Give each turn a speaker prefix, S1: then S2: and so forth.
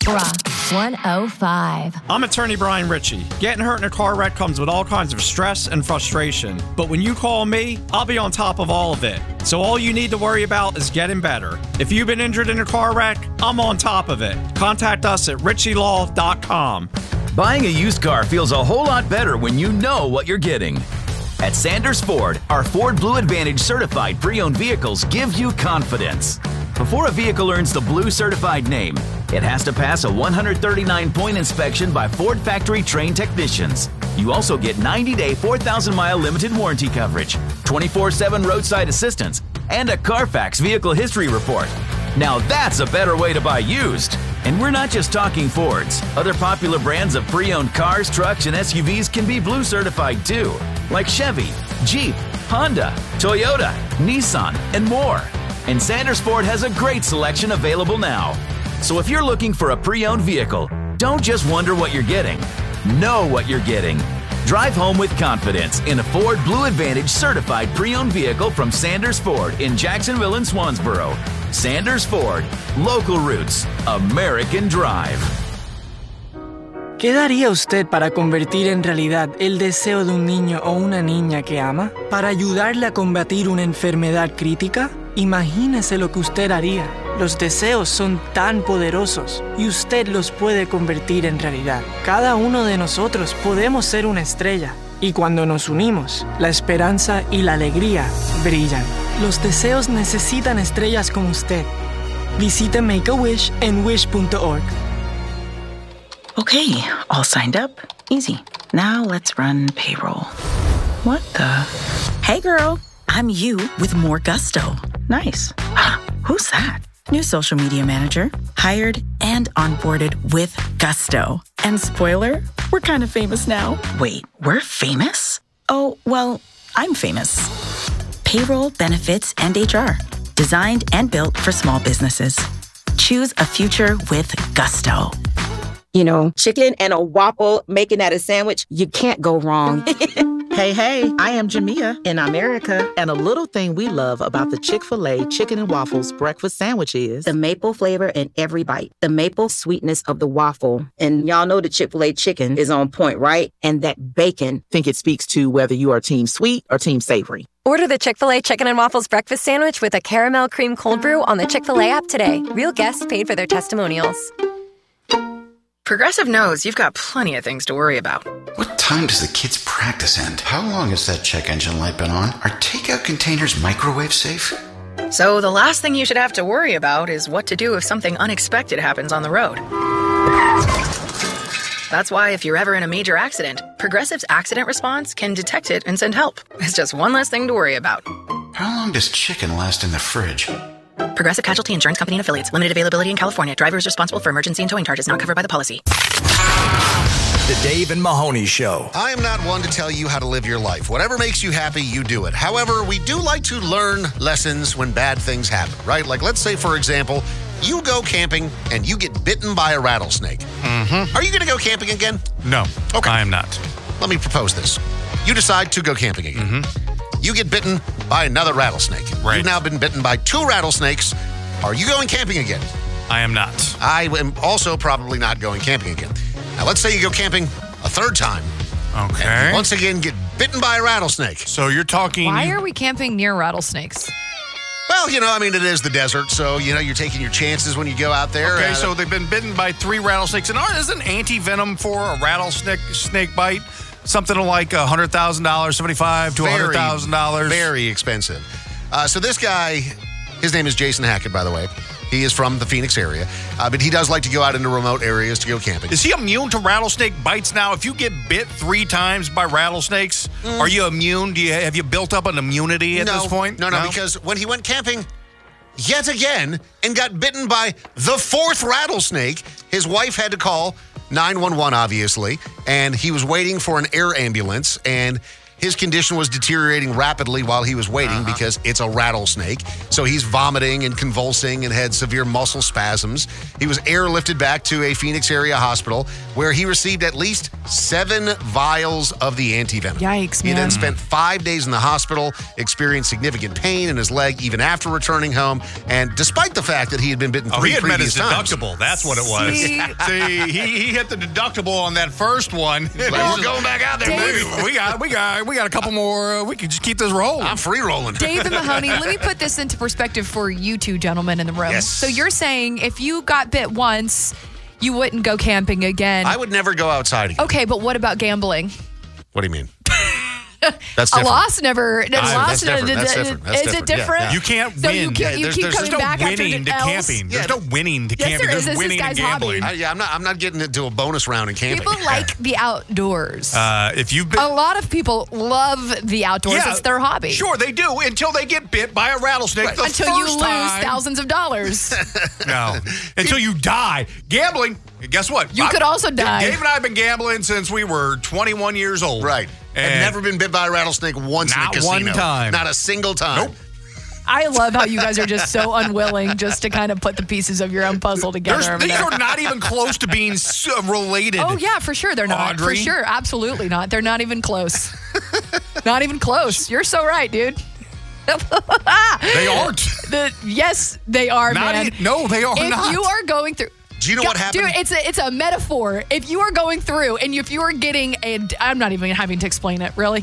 S1: Rock 105.
S2: I'm attorney Brian Ritchie. Getting hurt in a car wreck comes with all kinds of stress and frustration. But when you call me, I'll be on top of all of it. So all you need to worry about is getting better. If you've been injured in a car wreck, I'm on top of it. Contact us at ritchielaw.com.
S3: Buying a used car feels a whole lot better when you know what you're getting. At Sanders Ford, our Ford Blue Advantage certified pre-owned vehicles give you confidence. Before a vehicle earns the Blue certified name, it has to pass a 139-point inspection by Ford factory-trained technicians. You also get 90-day, 4,000-mile limited warranty coverage, 24/7 roadside assistance, and a Carfax vehicle history report. Now that's a better way to buy used. And we're not just talking Fords. Other popular brands of pre-owned cars, trucks, and SUVs can be Blue certified too, like Chevy, Jeep, Honda, Toyota, Nissan, and more. And Sanders Ford has a great selection available now. So if you're looking for a pre-owned vehicle, don't just wonder what you're getting. Know what you're getting. Drive home with confidence in a Ford Blue Advantage certified pre-owned vehicle from Sanders Ford in Jacksonville and Swansboro. Sanders Ford, local roots, American drive.
S4: ¿Qué daría usted para convertir en realidad el deseo de un niño o una niña que ama? ¿Para ayudarle a combatir una enfermedad crítica? Imagínese lo que usted haría. Los deseos son tan poderosos y usted los puede convertir en realidad. Cada uno de nosotros podemos ser una estrella y cuando nos unimos, la esperanza y la alegría brillan. Los deseos necesitan estrellas como usted. Visite Make-A-Wish en wish.org.
S5: Okay, all signed up. Easy. Now let's run payroll. What the? Hey girl, I'm you with more gusto. Nice. Who's that? New social media manager. Hired and onboarded with gusto. And spoiler, we're kind of famous now. Wait, we're famous? Oh, well, I'm famous. Payroll, benefits, and HR. Designed and built for small businesses. Choose a future with gusto.
S6: You know, chicken and a waffle, making that a sandwich, you can't go wrong.
S7: Hey, I am Jamia in America. And a little thing we love about the Chick-fil-A Chicken and Waffles breakfast sandwich is
S6: the maple flavor in every bite, the maple sweetness of the waffle. And y'all know the Chick-fil-A chicken is on point, right? And that bacon.
S7: I think it speaks to whether you are team sweet or team savory.
S8: Order the Chick-fil-A Chicken and Waffles breakfast sandwich with a caramel cream cold brew on the Chick-fil-A app today. Real guests paid for their testimonials.
S9: Progressive knows you've got plenty of things to worry about.
S10: What time does the kids' practice end? How long has that check engine light been on? Are takeout containers microwave safe?
S9: So the last thing you should have to worry about is what to do if something unexpected happens on the road. That's why if you're ever in a major accident, Progressive's accident response can detect it and send help. It's just one less thing to worry about.
S10: How long does chicken last in the fridge?
S9: Progressive Casualty Insurance Company and Affiliates. Limited availability in California. Driver is responsible for emergency and towing charges not covered by the policy.
S11: The Dave and Mahoney Show.
S12: I am not one to tell you how to live your life. Whatever makes you happy, you do it. However, we do like to learn lessons when bad things happen, right? Like, let's say, for example, you go camping and you get bitten by a rattlesnake.
S13: Mm-hmm.
S12: Are you going to go camping again?
S13: No,
S12: okay.
S13: I am not.
S12: Let me propose this. You decide to go camping again.
S13: Mm-hmm.
S12: You get bitten by another rattlesnake.
S13: Right.
S12: You've now been bitten by 2 rattlesnakes. Are you going camping again?
S13: I am not.
S12: I am also probably not going camping again. Now, let's say you go camping a 3rd time.
S13: Okay.
S12: And once again, get bitten by a rattlesnake.
S13: So you're talking...
S14: Why are we camping near rattlesnakes?
S12: Well, you know, I mean, it is the desert, so, you know, you're taking your chances when you go out there.
S13: Okay, so they've been bitten by 3 rattlesnakes. And isn't anti-venom for a rattlesnake bite something like $100,000, $75,000 to $100,000?
S12: Very expensive. So this guy, his name is Jason Hackett, by the way. He is from the Phoenix area, but he does like to go out into remote areas to go camping.
S13: Is he immune to rattlesnake bites now? If you get bit 3 times by rattlesnakes, are you immune? Have you built up an immunity at this point?
S12: No, because when he went camping yet again and got bitten by the 4th rattlesnake, his wife had to call 911, obviously, and he was waiting for an air ambulance, and his condition was deteriorating rapidly while he was waiting because it's a rattlesnake. So he's vomiting and convulsing and had severe muscle spasms. He was airlifted back to a Phoenix area hospital where he received at least 7 vials of the antivenom.
S14: Yikes,
S12: He
S14: man.
S12: then spent 5 days in the hospital, experienced significant pain in his leg even after returning home. And despite the fact that he had been bitten 3
S13: he had met his
S12: previous times.
S13: deductible. That's what it was. See, he hit the deductible on that first one.
S12: Like, we're going back out there, baby.
S13: We got a couple more. We can just keep this rolling.
S12: I'm free rolling.
S14: Dave and Mahoney, let me put this into perspective for you two gentlemen in the room.
S12: Yes.
S14: So you're saying if you got bit once, you wouldn't go camping again.
S12: I would never go outside again.
S14: Okay, but what about gambling?
S12: What do you mean? That's
S14: A
S12: different.
S14: loss never.
S12: That's different. That's different. That's
S14: Is it
S12: different. Yeah,
S14: different?
S12: yeah.
S13: You can't
S14: So
S13: win.
S14: you keep coming
S13: no
S14: back after
S13: winning to
S14: L's?
S13: camping. There's no winning to
S14: Yes,
S13: camping.
S14: there is.
S13: There's
S14: This is
S13: winning
S14: guy's
S13: and gambling.
S14: hobby.
S12: I'm not getting into a bonus round in camping.
S14: People like the outdoors.
S13: If you've been
S14: A lot of people love the outdoors. It's their hobby.
S13: Sure, they do until they get bit by a rattlesnake. The
S14: Until
S13: first
S14: you lose
S13: time.
S14: thousands of dollars.
S13: No, until you die. Gambling. Guess what?
S14: You could also die.
S13: Dave and I have been gambling since we were 21 years old.
S12: Right.
S13: And
S12: I've never been bit by a rattlesnake once in a
S13: Not
S12: casino.
S13: one time.
S12: Not a single time.
S13: Nope.
S14: I love how you guys are just so unwilling just to kind of put the pieces of your own puzzle together. over
S13: These
S14: there.
S13: are not even close to being related.
S14: Oh, yeah, for sure they're not.
S13: Audrey.
S14: For sure. Absolutely not. They're not even close. Not even close. You're so right, dude.
S13: They aren't.
S14: Yes, they are,
S13: Not
S14: man.
S13: no, they are
S14: if
S13: not.
S14: you are going through...
S12: Do you know what happened?
S14: Dude, it's a metaphor. If you are going through and if you are getting a... I'm not even having to explain it, really.